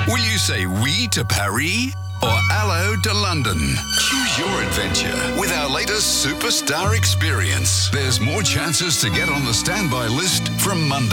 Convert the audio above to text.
Will you say oui to Paris or hello to London? Choose your adventure with our latest superstar experience. There's more chances to get on the standby list from Monday.